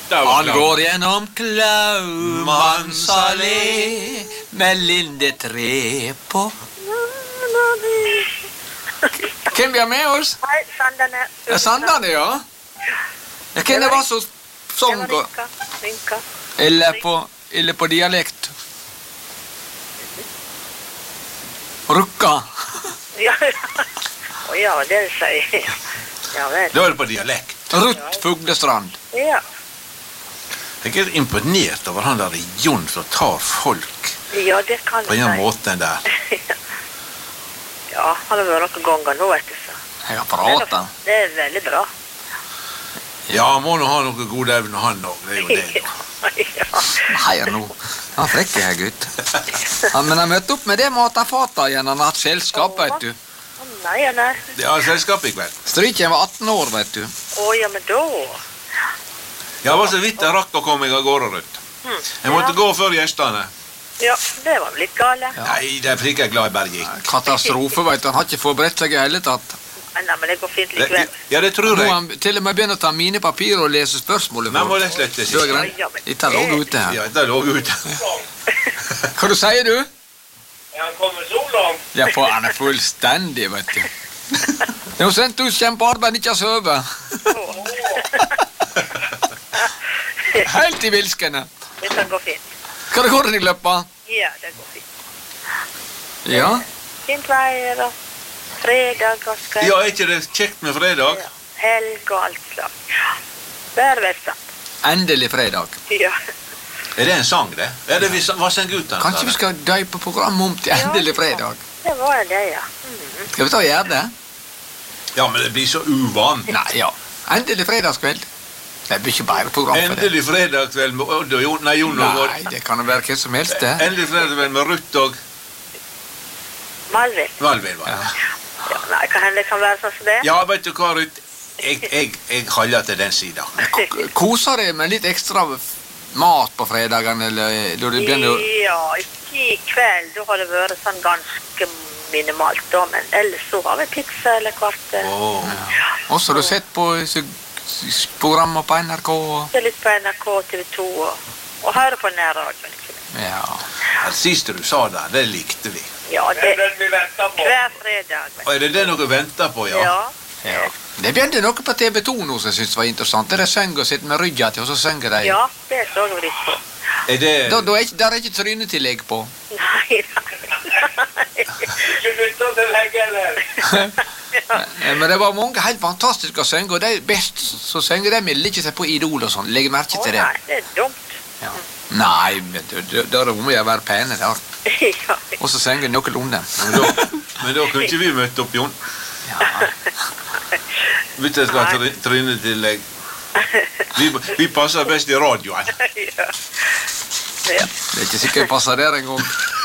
Han går gjennom Klaumans allé med lindetre på. Hvem vi har med oss? Hei, Sandane. Sandane, ja. Hvem det var som sang? Rinka. Eller på dialekt? Rukka. Ja, ja, det sier ja, vel. Da er det på dialekt. Rutt Fuglestrand. Ja. Jeg er imponert over han der Jon som tar folk Ja, det kan på jeg den si. måten der. Ja, han har vært noen ganger nå, vet du. Så. Jeg har pratet. Det er veldig bra. Ja, han må nå ha noe god evne, han også. Det er jo det. Ja. Nei, nå. Han er frekk her, gutt. Men han møtte opp med det matafata igjen. Han har hatt selskap, vet du. Nei, nei. Det er selskap i kveld. Stryken var 18 år, vet du. Ja, men da... Ja, var så vidt jeg rakk å komme meg av gårde rundt. Jeg måtte gå før gjestene. Ja, det var litt gale. Ja. Nei, det er ikke glad jeg bare gikk. Katastrofe, vet du. Han har ikke forberedt seg i hele tatt. Nei, men det går fint likevel. Ja, det tror Nå har jeg. han til og med begynt å ta mine papirer og lese spørsmålet. Men må det slette Du er seg. greit. Ikke lå ute her. Ja, det lå ute. Hva du sier du? Er han kommet så langt? Ja, for han er fullstendig, vet du. Det er jo sendt ut kjem på arbeid, ikke har sovet. Helt i vilskene. Det kan gå fint. Hva det går den i løpet? Ja, det går fint. Ja. Fint veier og fredag og skal... Ja, er ikke det kjekt med fredag? Ja, helg og alt slag. Ja, vær velstand. Endelig fredag. Ja. Er det en sang, det? Er det hva sang ut den? Kanskje vi skal døype programmet om til endelig fredag? Det var det, ja. Skal vi ta og gjøre det? Ja, men det blir så uvant. Nei, ja. Endelig fredagskveld. Det blir ikke bare program for det. Endelig fredagskveld med Odd og Jon, nei, Jon og Odd. Nei, det kan jo være hvem som helst, det. Endelig fredagskveld med Ruth og Malvin. Valvin, var det. Ja, nei, kan hende det kan være sånn som det. Ja, vet du hva, Ruth? Jeg holder til den siden. Koser deg med litt ekstra mat på fredagen, eller da du begynner å... Ja, ikke i kveld. Da har det vært sånn ganske minimalt, da. Men ellers så har vi pizza eller kvart. Og så har du sett på programmer på NRK og... Det er litt på NRK, TV 2 og høre på nærradioen. Ja. Det siste du sa der, det likte vi. Ja, Det det er den vi venter på. hver fredag. Og er det det noe venter på, ja? Ja. Det begynte noe på TV 2 nå som jeg synes var interessant. Der de synger og sitter med ryggen til, og så synger de. Ja, det så vi litt på. Er det... Der er ikke trynetillegg på. Nei. Ikke lytte til legge, eller? Men det var mange helt fantastiske å synge, og de best så synger de vil ikke se på Idol og sånn. Legg merke til det. Nei, det er dumt. Ja. Nei, men da må jeg være pene der. Ja. Og så synger de noenlunde. Men da kunne ikke vi møte opp, Jon. Ja. Vet du hva trynetillegg? Vi passer best i radioen. Ja. Det Ja. er ikke sikkert jeg passer der en gang.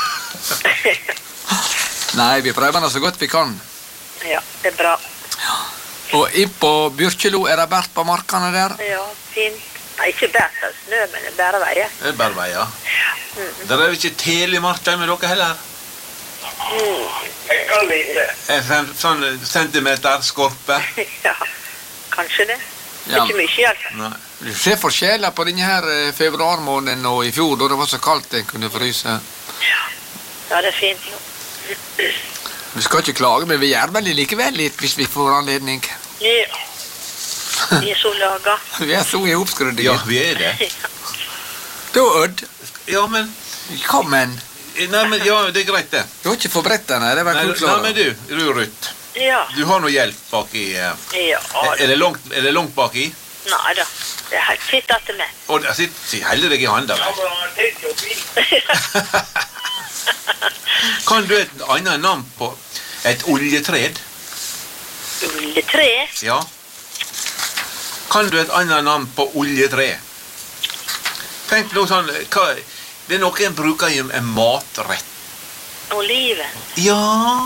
Nei, vi prøver nå så godt vi kan. Ja, det er bra. Og inn på Byrkjelo er det bært på markene der. Ja, fint. Nei, ikke bært av snø, men det er bare veier. Det er bare veier. Der er jo ikke telemarked med dere heller. Jeg kan lite. Sånn centimeter skorpe. Ja, kanskje det. Ja. Ikke mye, i hvert fall. Nei. Du ser forskjeller på denne her februarmåneden og i fjor, da det var så kaldt det kunne fryse. Ja, det er fint nå. Vi skal ikke klage, men vi gjør vel likevel litt hvis vi får anledning. Ja. Vi er så laga. Vi er så oppskrudde. Ja, vi er det. Da, Odd, Ja, men... kom en. Nei, men ja, det er greit det. Du har ikke forberedt denne, det var Nei, ikke klar. men du Ruth. Ja. Du har noe hjelp bak i... Ja, Er det langt bak i? nei da. Det er helt fint at det er med. Og der sitter heller deg i handa. Ja, men han tenker jo fint. Kan du et annet navn på et oljetred? Ulletre. Ja. Kan du et annet navn på oljetre? Tenk noe sånn, det er noe en bruker i en matrett. Oliven. Ja.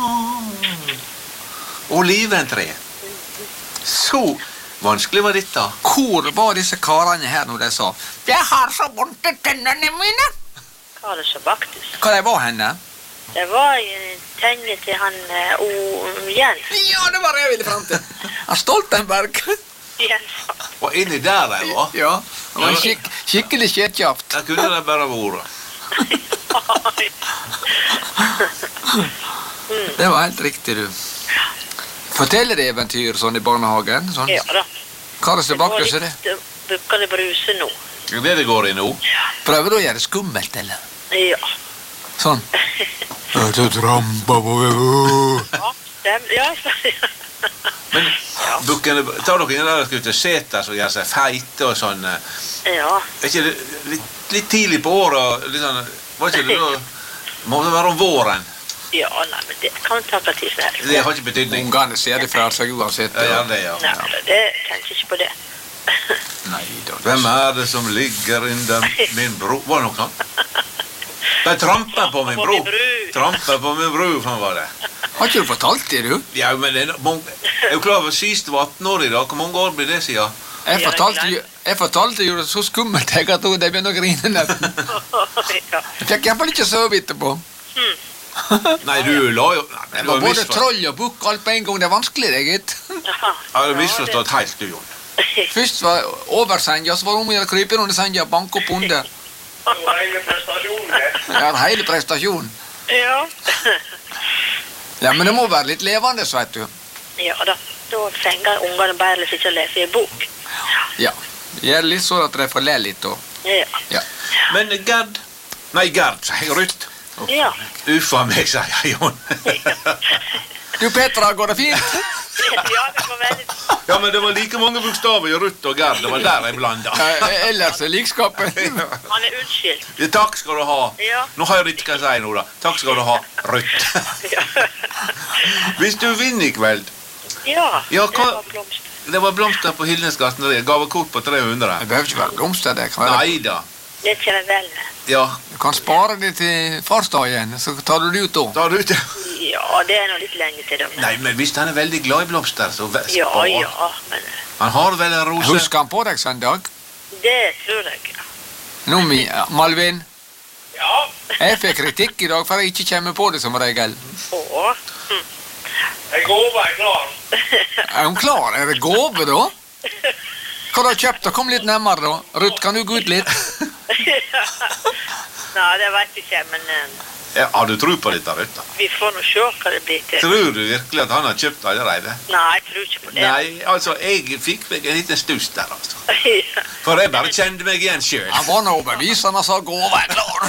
Oliventre. Så vanskelig var dette. Hvor var disse karene her når de sa «Jeg har så vondt i tennene mine»? Hva er det så baktus? Hva de var henne? Det var jo tenne til han Jens. Ja, det var det jeg ville frem til. Han Stoltenberg. Jens. Og inni der jeg var. Ja. Det var skikkelig kjekkjapt. Jeg kunne det bare vært. Det var helt riktig, du. Forteller de eventyr sånn i barnehagen? Sånn. Ja da. Hva er det som bakker seg det? Det bukkende bruse nå. Det går i nå. Prøver du å gjøre det skummelt, eller? Ja. Sånn. Jeg trampa på Ja, Men bukkene, tar dere inn der skulle til seter som gjør seg feite og sånn? ja. Er ikke det litt tidlig på året? Litt sånn, var ikke det da? Må det være om våren? Ja, nei, men det kan ta hva tid som helst. Det har ikke betydning. Ungene ser det fra seg uansett. Ja, det, ja. Nei, det tenker ikke på det. Nei da. Hvem er det som ligger innen min bro? Var det noe sånt? De tramper på min bro. Tramper på min bro, faen var det. Har ikke du fortalt det, du? Ja, men det er jo klar over sist var 18 år i dag. Hvor mange år blir det siden? Jeg fortalte jo det så skummelt jeg at de begynte å grine nesten. Ja. Jeg fikk i hvert fall ikke sove etterpå. Nei, du la jo... Nei, Det var både troll og bukk alt på en gang. Det er vanskelig, det, gitt. Jaha. Jeg har misforstått helt, du, Jon. Først var oversenja, så var det om å gjøre å krype under senja og banke opp under. Det var hele prestasjonen, det. Ja, hele prestasjonen. Ja. Ja, men det må være litt levende, vet du. Ja da. Da fenger ungene bare litt ikke å lese i bok. Ja. Gjør litt sånn at de får le litt, da. Ja. Ja. Men Gerd... Nei, Gerd, sier jeg Ruth. Ja. Uffa meg, sier jeg, Jon. Du, Petra, går det fint? Ja, det var veldig... Ja, men det var like mange bokstaver i Ruth og Gerd. Det var der jeg blanda. Ellers er likskapen. Han er unnskyldt. Ja, takk skal du ha. Ja. Nå har jeg ikke hva jeg sier nå, da. Takk skal du ha, Ruth. Ja. Hvis du vinner i kveld... Ja, Ja, det hva- var blomst. Det var blomster på Hildnes gartneri. Gavekort på 300. Det behøver ikke være blomster, det kan være. Neida. Det kommer vel med. Ja, Du kan spare det til farsdagen, så tar du det ut da. tar du ut det? Ja, det er nå litt lenge til dem. Nei, men hvis han er veldig glad i blomster, så Ja, spar. ja, men Han har vel en rose. Husker han på deg søndag? det tror jeg. Nå, Malvin, Ja, jeg fikk kritikk i dag for jeg ikke kommer på det som regel. Åh. jeg går klar. Er hun klar? Er det gåve da? Hva har du kjøpt? Kom litt nærmere da. Ruth, kan du gå ut litt? Nei, det vet jeg ikke, men Ja, har du tro på dette, Ruth? vi får nå se hva det blir til. Tror du virkelig at han har kjøpt allerede? Nei, jeg tror ikke på det. Nei, altså, jeg fikk meg en liten stuss der, altså. Ja. For jeg bare kjente meg igjen selv. Han var nå overbevisende, sa gåve er klar.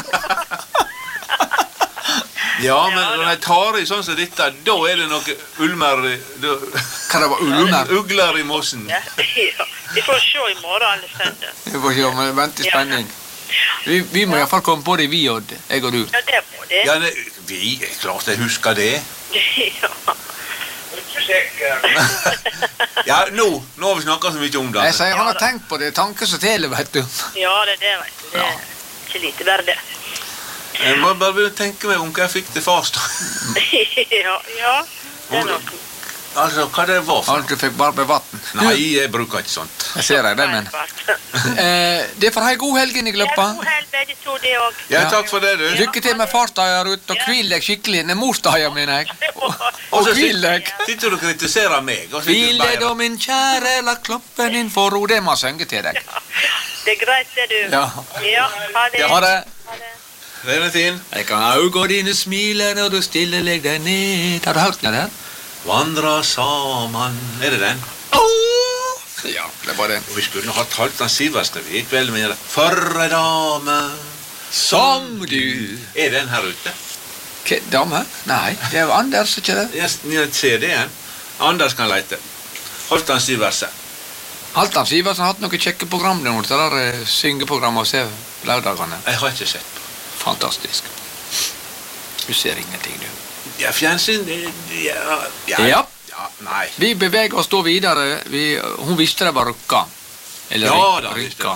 Ja, men når jeg tar i sånn som dette, da er det noe ulmer... Hva det var ulmer? Ugler i mossen. Ja. Vi får se i morgen alle søndag. Vi får se, men vent i spenning. Vi må i hvert fall komme på det, vi, Odd, jeg og du. Ja, det må det. Ja, vi, klart jeg husker det. Ja. Ikke sikker. Ja, nå har vi snakket så mye om det. Jeg sier han har tenkt på det, tanken som teler, vet du. Ja, det er det, vet du. Det er ikke lite verdt det. Jeg må bare begynne å tenke meg om hva jeg fikk til farsdag. Ja, ja. Det er nok. Altså, hva det var for Alt du fikk bare med vatten. Nei, jeg bruker ikke sånt. Jeg ser deg det, men. Det får ha en god helg inn i Ja, gløppa. god helg, begge to, det òg. Ja, takk for det, du. Lykke til med farsdager, Ruth, og hvil deg skikkelig. Nei, morsdager, mener jeg. Og så hvil deg. sitter du og kritiserer meg. Og så Hvil sitter du deg da, bare- min kjære, la kloppen din få ro. Det må jeg synge til deg. Det er greit, det, du. Ja. Ja, ha det. Ha det. Ha det. Den er fin. Jeg kan auga dine smiler når du stille legg deg ned. Har du hørt den der? Vandra saman. Er det den? Ja, det var den. Og vi skulle hatt Halvdan Sivertsen i kveld med det. For ei dame. Som du. Er den her ute? Dame? Nei, det er jo Anders, ikke det? Jeg ser det igjen. Anders kan leite. Halvdan Sivertsen. Halvdan Sivertsen har hatt noen kjekke program der, det der syngeprogrammet å se lørdagene. Jeg har ikke sett på. Fantastisk. Du ser ingenting, du. Ja, fjernsyn, ja. Ja. Nei. Vi beveger oss da videre. Hun visste det var rukka. Eller Ja, da, rykka.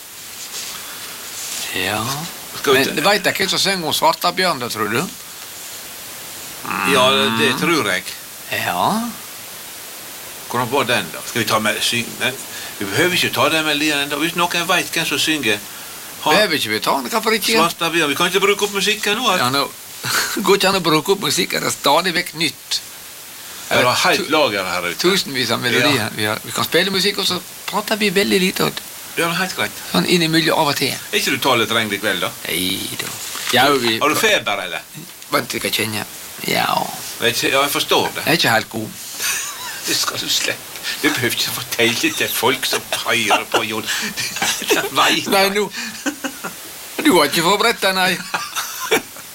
Ja. Skal vi Men det vet jeg ikke som synger om Svartabjørn, det tror du? Ja, det tror jeg. Ja. Hvordan var den da? Skal vi ta med syng? Nei, vi behøver ikke ta den melodien enda. Hvis noen vet hvem som synger Behøver ikke vi ta den, hvorfor ikke? Svartabjørn, vi kan ikke bruke opp musikken nå. Ja, nå går ikke an å bruke opp musikk, det er stadig vekk nytt. Det er helt lager her ute. Tusenvis av melodier. Vi kan spille musikk, og så prater vi veldig lite. Ja, helt greit. Sånn innimellom av og til. Er ikke du taletrengt i kveld, da? Nei da. Ja, vi... Har du feber, eller? Vent, jeg kan kjenne. Ja, Ja, jeg forstår det. jeg er ikke helt god. Det skal du slippe. Du behøver ikke fortelle det til folk som hører på, Jon. Det vet Nei, nå... Du har ikke forberedt deg, nei.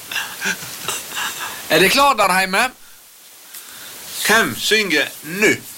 Er det klar der hjemme? Hvem synger nu?